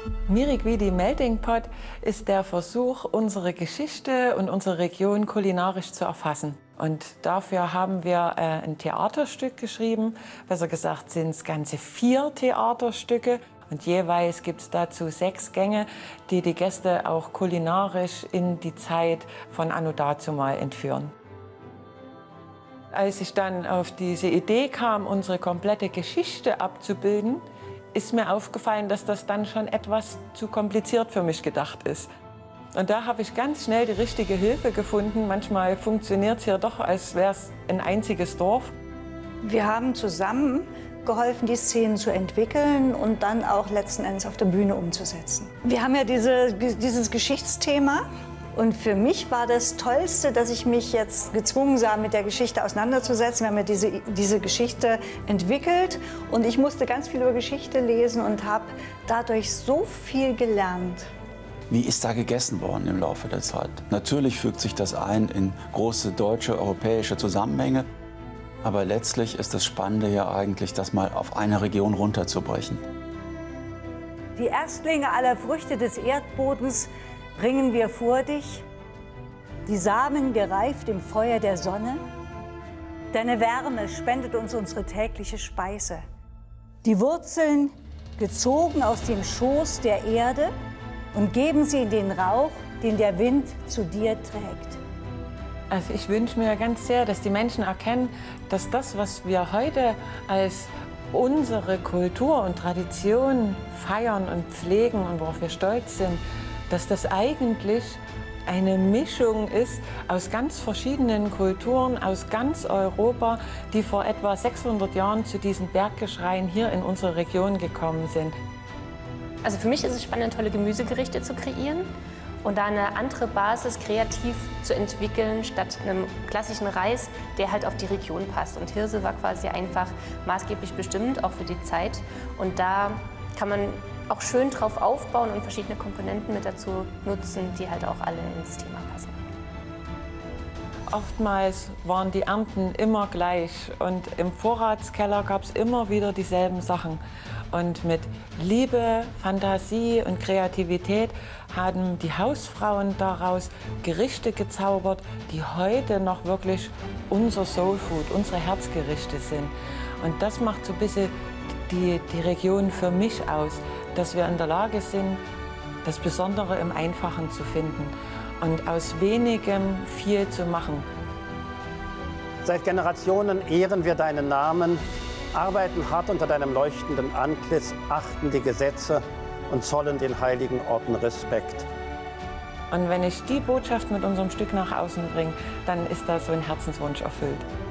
Miriquidi Melting Pot ist der Versuch, unsere Geschichte und unsere Region kulinarisch zu erfassen. Und dafür haben wir ein Theaterstück geschrieben. Besser gesagt sind es ganze 4 Theaterstücke. Und jeweils gibt es dazu 6 Gänge, die die Gäste auch kulinarisch in die Zeit von anno dazumal entführen. Als ich dann auf diese Idee kam, unsere komplette Geschichte abzubilden, ist mir aufgefallen, dass das dann schon etwas zu kompliziert für mich gedacht ist. Und da habe ich ganz schnell die richtige Hilfe gefunden. Manchmal funktioniert es hier doch, als wäre es ein einziges Dorf. Wir haben zusammen geholfen, die Szenen zu entwickeln und dann auch letzten Endes auf der Bühne umzusetzen. Wir haben ja dieses Geschichtsthema. Und für mich war das Tollste, dass ich mich jetzt gezwungen sah, mit der Geschichte auseinanderzusetzen. Wir haben ja diese Geschichte entwickelt und ich musste ganz viel über Geschichte lesen und habe dadurch so viel gelernt. Wie ist da gegessen worden im Laufe der Zeit? Natürlich fügt sich das ein in große deutsche, europäische Zusammenhänge. Aber letztlich ist das Spannende ja eigentlich, das mal auf eine Region runterzubrechen. Die Erstlinge aller Früchte des Erdbodens bringen wir vor dich, die Samen gereift im Feuer der Sonne. Deine Wärme spendet uns unsere tägliche Speise. Die Wurzeln gezogen aus dem Schoß der Erde und geben sie in den Rauch, den der Wind zu dir trägt. Also ich wünsche mir ganz sehr, dass die Menschen erkennen, dass das, was wir heute als unsere Kultur und Tradition feiern und pflegen und worauf wir stolz sind, dass das eigentlich eine Mischung ist aus ganz verschiedenen Kulturen, aus ganz Europa, die vor etwa 600 Jahren zu diesen Berggeschreien hier in unsere Region gekommen sind. Also für mich ist es spannend, tolle Gemüsegerichte zu kreieren und da eine andere Basis kreativ zu entwickeln, statt einem klassischen Reis, der halt auf die Region passt. Und Hirse war quasi einfach maßgeblich bestimmt, auch für die Zeit. Und da kann man auch schön drauf aufbauen und verschiedene Komponenten mit dazu nutzen, die halt auch alle ins Thema passen. Oftmals waren die Ernten immer gleich und im Vorratskeller gab es immer wieder dieselben Sachen. Und mit Liebe, Fantasie und Kreativität haben die Hausfrauen daraus Gerichte gezaubert, die heute noch wirklich unser Soulfood, unsere Herzgerichte sind. Und das macht so ein bisschen die Region für mich aus, dass wir in der Lage sind, das Besondere im Einfachen zu finden und aus Wenigem viel zu machen. Seit Generationen ehren wir deinen Namen, arbeiten hart unter deinem leuchtenden Antlitz, achten die Gesetze und zollen den heiligen Orten Respekt. Und wenn ich die Botschaft mit unserem Stück nach außen bringe, dann ist da so ein Herzenswunsch erfüllt.